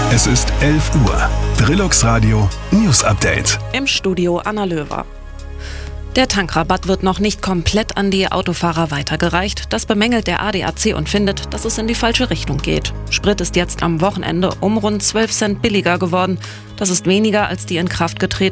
Es ist 11 Uhr. Trilux Radio News Update. Im Studio Anna Löwer. Der Tankrabatt wird noch nicht komplett an die Autofahrer weitergereicht. Das bemängelt der ADAC und findet, dass es in die falsche Richtung geht. Sprit ist jetzt am Wochenende um rund 12 Cent billiger geworden. Das ist weniger als die in Kraft getretene